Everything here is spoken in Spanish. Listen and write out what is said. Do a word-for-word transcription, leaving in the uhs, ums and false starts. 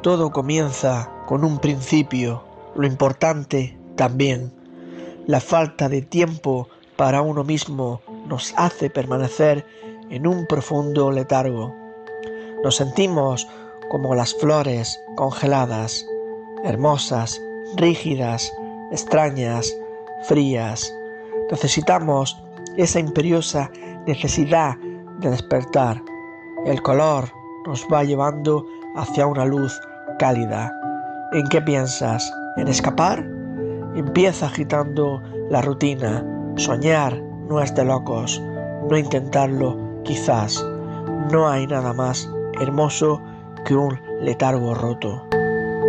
Todo comienza con un principio, lo importante también. La falta de tiempo para uno mismo nos hace permanecer en un profundo letargo. Nos sentimos como las flores congeladas, hermosas, rígidas, extrañas, frías. Necesitamos esa imperiosa necesidad de despertar. El color nos va llevando hacia una luz cálida. ¿En qué piensas? ¿En escapar? Empieza agitando la rutina. Soñar no es de locos. No intentarlo, quizás. No hay nada más hermoso que un letargo roto.